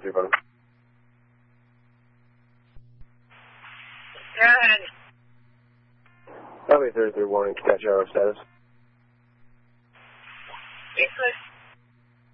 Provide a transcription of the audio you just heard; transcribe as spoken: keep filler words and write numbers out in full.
three one. Go ahead. Copy thirty-three, warning, catch our status.